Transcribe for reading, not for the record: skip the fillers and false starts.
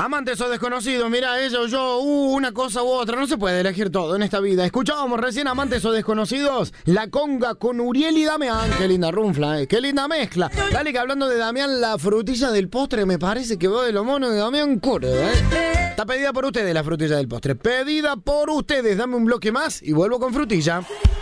Amantes o desconocidos, mira, ella o yo, una cosa u otra, no se puede elegir todo en esta vida. Escuchábamos recién Amantes o desconocidos, La Conga con Uriel y Damián. Qué linda runfla, qué linda mezcla. Dale, que hablando de Damián, la frutilla del postre me parece que va de lo mono de Damián Curdo, Está pedida por ustedes la frutilla del postre, pedida por ustedes. Dame un bloque más y vuelvo con frutilla.